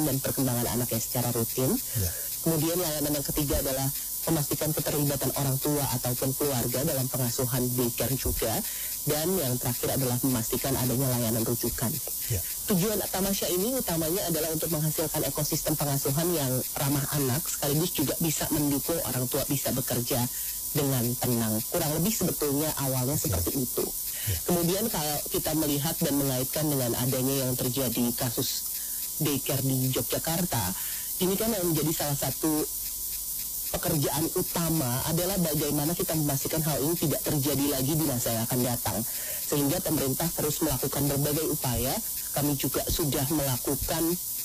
dan perkembangan anaknya secara rutin. Kemudian layanan yang ketiga adalah memastikan keterlibatan orang tua ataupun keluarga dalam pengasuhan daycare juga. Dan yang terakhir adalah memastikan adanya layanan rujukan. Tujuan Tamasya ini utamanya adalah untuk menghasilkan ekosistem pengasuhan yang ramah anak, sekaligus juga bisa mendukung orang tua bisa bekerja dengan tenang. Kurang lebih sebetulnya awalnya seperti itu. Kemudian kalau kita melihat dan mengaitkan dengan adanya yang terjadi kasus daycare di Yogyakarta, ini kan yang menjadi salah satu pekerjaan utama adalah bagaimana kita memastikan hal ini tidak terjadi lagi di masa yang akan datang. Sehingga pemerintah terus melakukan berbagai upaya. Kami juga sudah melakukan